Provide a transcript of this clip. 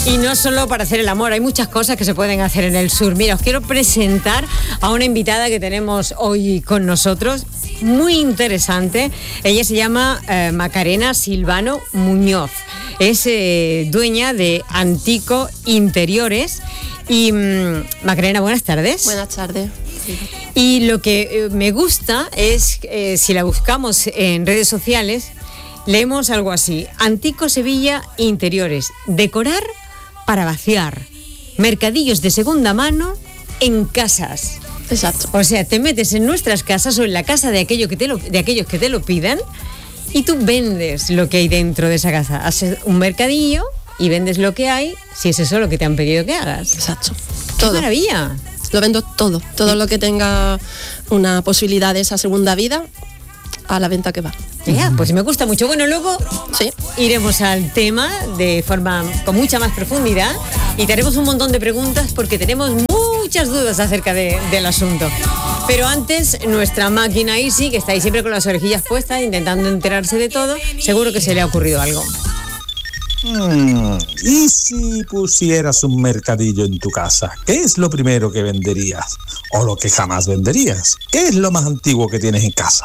Y no solo para hacer el amor, hay muchas cosas que se pueden hacer en el sur. Mira, os quiero presentar a una invitada que tenemos hoy con nosotros, muy interesante. Ella se llama Macarena Silvano Muñoz. Es dueña de Antico Interiores. Y Macarena, buenas tardes. Buenas tardes. Sí. Y lo que me gusta es, si la buscamos en redes sociales, leemos algo así: Antico Sevilla Interiores, decorar para vaciar, mercadillos de segunda mano en casas. Exacto. O sea, te metes en nuestras casas o en la casa de aquellos que te lo piden y tú vendes lo que hay dentro de esa casa. Haces un mercadillo y vendes lo que hay, si es eso lo que te han pedido que hagas. Exacto. ¡Qué Todo. maravilla! Lo vendo todo lo que tenga una posibilidad de esa segunda vida, a la venta que va. Ya, pues me gusta mucho. Bueno, luego Sí. iremos al tema de forma con mucha más profundidad y te haremos un montón de preguntas porque tenemos muchas dudas acerca del asunto. Pero antes, nuestra máquina Easy, que está ahí siempre con las orejillas puestas, intentando enterarse de todo, seguro que se le ha ocurrido algo. ¿Y si pusieras un mercadillo en tu casa? ¿Qué es lo primero que venderías? ¿O lo que jamás venderías? ¿Qué es lo más antiguo que tienes en casa?